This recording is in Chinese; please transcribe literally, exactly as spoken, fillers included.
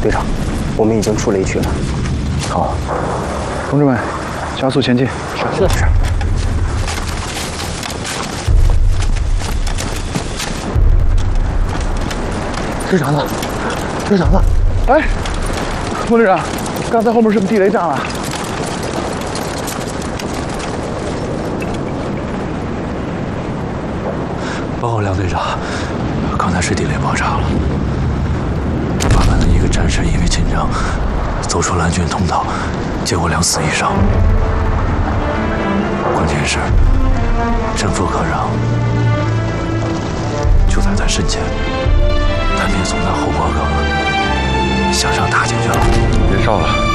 队长，我们已经出雷区了。 好，同志们，加速前进。 是的，是。 队长呢？队长呢？哎，副队长，刚才后面是不是地雷炸了？ 报告梁队长，刚才是地雷爆炸了。我们的一个战士因为紧张，走出蓝军通道，结果两死一伤。关键是正副科长就在咱身前，单兵从咱后脖梗向上打进去了。 别烧了。